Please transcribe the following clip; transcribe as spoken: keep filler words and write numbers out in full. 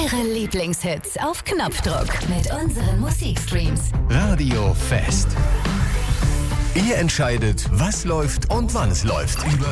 Ihre Lieblingshits auf Knopfdruck mit unseren Musikstreams. Radio Fest. Ihr entscheidet, was läuft und wann es läuft. Über